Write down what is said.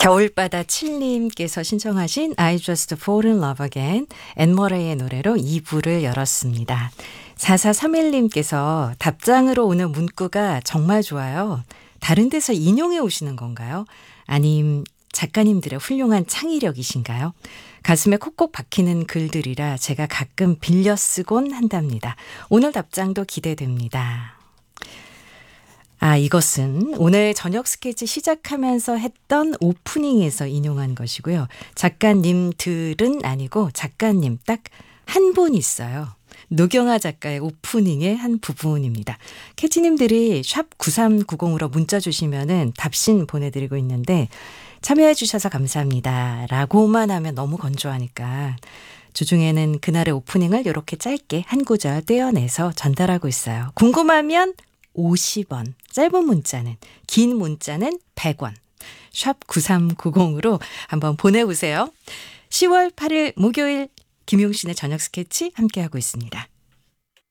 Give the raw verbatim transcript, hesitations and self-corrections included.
겨울바다 칠님께서 신청하신 I Just Fall in Love Again, 앤머레이의 노래로 이 부를 열었습니다. 사사삼일님께서 답장으로 오는 문구가 정말 좋아요. 다른 데서 인용해 오시는 건가요? 아님 작가님들의 훌륭한 창의력이신가요? 가슴에 콕콕 박히는 글들이라 제가 가끔 빌려 쓰곤 한답니다. 오늘 답장도 기대됩니다. 아, 이것은 오늘 저녁 스케치 시작하면서 했던 오프닝에서 인용한 것이고요. 작가님들은 아니고 작가님 딱 한 분 있어요. 노경아 작가의 오프닝의 한 부분입니다. 캐치님들이 샵 구삼구공으로 문자 주시면은 답신 보내드리고 있는데 참여해 주셔서 감사합니다. 라고만 하면 너무 건조하니까 주중에는 그날의 오프닝을 이렇게 짧게 한 구절 떼어내서 전달하고 있어요. 궁금하면 오십 원, 짧은 문자는, 긴 문자는 백 원. 샵 구삼구공으로 한번 보내보세요. 시월 팔일 목요일 김용신의 저녁 스케치 함께하고 있습니다.